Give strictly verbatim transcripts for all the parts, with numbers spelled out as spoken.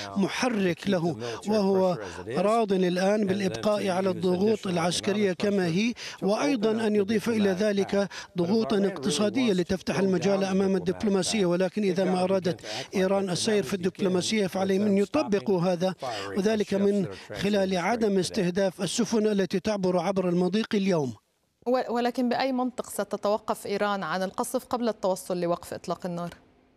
محرك له، وهو راض الآن بالإبقاء على الضغوط العسكرية كما هي، وأيضا أن يضيف إلى ذلك ضغوطا اقتصادية لتفتح المجال أمام الدبلوماسية. ولكن إذا ما أرادت إيران السير في الدبلوماسية فعليهم أن يطبقوا هذا، وذلك من خلال عدم استهداف السفن التي تعبر عبر المضيق اليوم. ولكن بأي منطق ستتوقف إيران عن القصف قبل التوصل لوقف إطلاق النار؟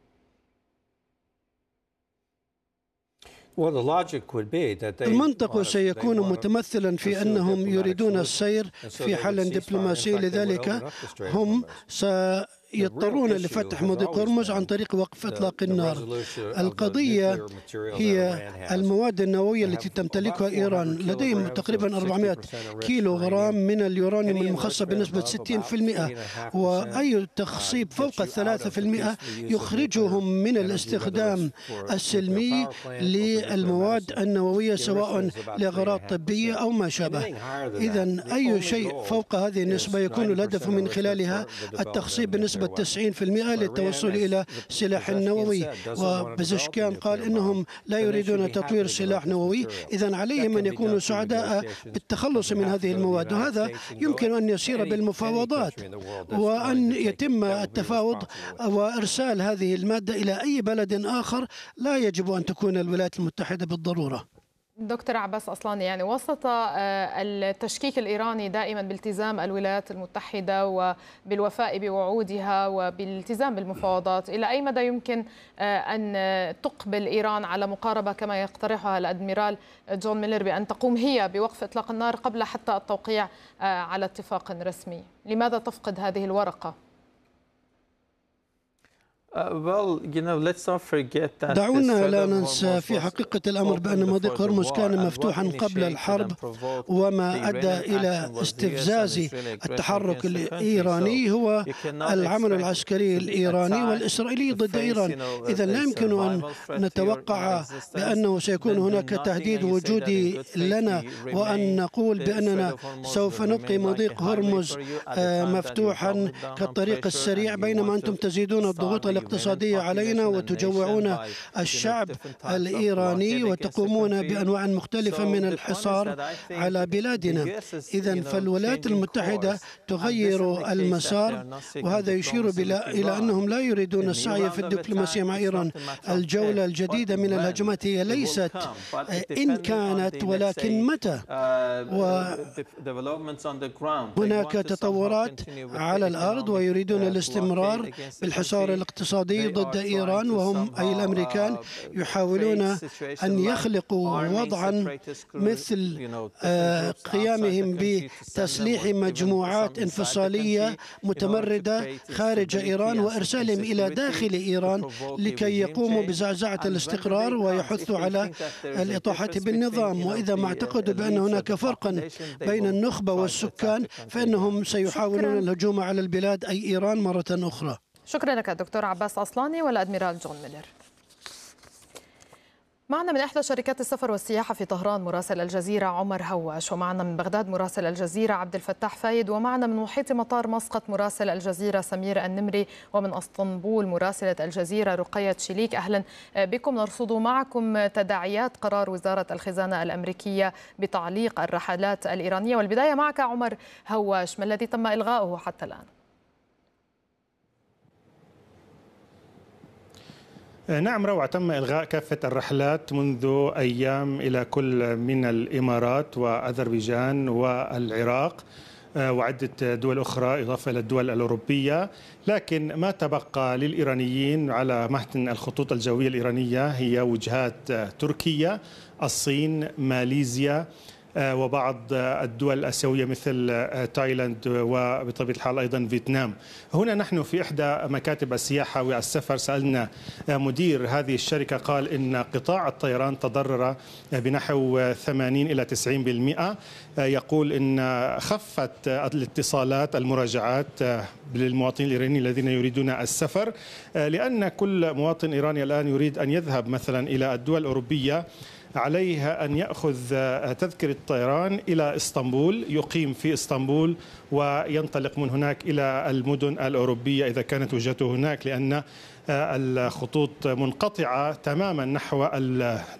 المنطق سيكون متمثلا في أنهم يريدون السير في حل دبلوماسي، لذلك هم سيضطرون لفتح مضيق هرمز عن طريق وقف إطلاق النار. القضية هي المواد النووية التي تمتلكها إيران. لديهم تقريبا أربعمائة كيلو غرام من اليورانيوم المخصب بنسبة ستين بالمئة، وأي تخصيب فوق الثلاثة في المئة يخرجهم من الاستخدام السلمي للمواد النووية سواء لأغراض طبية أو ما شابه. إذن أي شيء فوق هذه النسبة يكون الهدف من خلالها التخصيب بنسبة تسعين بالمئة للتوصل إلى سلاح نووي. وبزشكيان قال إنهم لا يريدون تطوير سلاح نووي، إذن عليهم أن يكونوا سعداء بالتخلص من هذه المواد، وهذا يمكن أن يسير بالمفاوضات وأن يتم التفاوض وإرسال هذه المادة إلى أي بلد آخر، لا يجب أن تكون الولايات المتحدة بالضرورة. دكتور عباس أصلاني، يعني وسط التشكيك الإيراني دائما بالتزام الولايات المتحدة وبالوفاء بوعودها وبالالتزام بالمفاوضات، إلى أي مدى يمكن أن تقبل إيران على مقاربة كما يقترحها الأدميرال جون ميلر بأن تقوم هي بوقف إطلاق النار قبل حتى التوقيع على اتفاق رسمي؟ لماذا تفقد هذه الورقة؟ دعونا لا ننسى في حقيقة الأمر بأن مضيق هرمز كان مفتوحا قبل الحرب، وما أدى إلى استفزاز التحرك الإيراني هو العمل العسكري الإيراني والإسرائيلي ضد إيران. إذا لا يمكن أن نتوقع بأنه سيكون هناك تهديد وجودي لنا وأن نقول بأننا سوف نبقي مضيق هرمز مفتوحا كالطريق السريع، بينما أنتم تزيدون الضغوط الاقتصادية علينا وتجوعون الشعب الإيراني وتقومون بأنواع مختلفة من الحصار على بلادنا. إذن فالولايات المتحدة تغير المسار، وهذا يشير إلى أنهم لا يريدون السعي في الدبلوماسية مع إيران. الجولة الجديدة من الهجمات هي ليست إن كانت ولكن متى، وهناك تطورات على الأرض ويريدون الاستمرار بالحصار الاقتصادي ضد إيران، وهم أي الأمريكان يحاولون أن يخلقوا وضعا مثل قيامهم بتسليح مجموعات انفصالية متمردة خارج إيران وإرسالهم إلى داخل إيران لكي يقوموا بزعزعة الاستقرار ويحثوا على الإطاحة بالنظام. وإذا ما اعتقدوا بأن هناك فرقا بين النخبة والسكان فإنهم سيحاولون الهجوم على البلاد أي إيران مرة أخرى. شكرا لك دكتور عباس أصلاني والأدميرال جون ميلر. معنا من إحدى شركات السفر والسياحة في طهران مراسل الجزيرة عمر هواش، ومعنا من بغداد مراسل الجزيرة عبد الفتاح فايد، ومعنا من محيط مطار مسقط مراسل الجزيرة سمير النمري، ومن اسطنبول مراسلة الجزيرة رقية شليك. أهلا بكم. نرصد معكم تداعيات قرار وزارة الخزانة الأمريكية بتعليق الرحلات الإيرانية، والبداية معك عمر هواش، ما الذي تم إلغاؤه حتى الآن؟ نعم روعة، تم إلغاء كافة الرحلات منذ أيام إلى كل من الإمارات وأذربيجان والعراق وعدة دول أخرى إضافة إلى الدول الأوروبية. لكن ما تبقى للإيرانيين على متن الخطوط الجوية الإيرانية هي وجهات تركيا، الصين، ماليزيا، وبعض الدول الآسيوية مثل تايلاند وبطبيعة الحال أيضا فيتنام. هنا نحن في إحدى مكاتب السياحة والسفر سألنا مدير هذه الشركة، قال إن قطاع الطيران تضرر بنحو ثمانين إلى تسعين بالمئة. يقول إن خفت الاتصالات المراجعات للمواطنين الإيرانيين الذين يريدون السفر، لأن كل مواطن إيراني الآن يريد أن يذهب مثلا إلى الدول الأوروبية عليه أن يأخذ تذكرة الطيران إلى إسطنبول، يقيم في إسطنبول وينطلق من هناك إلى المدن الأوروبية إذا كانت وجهته هناك، لأن الخطوط منقطعة تماما نحو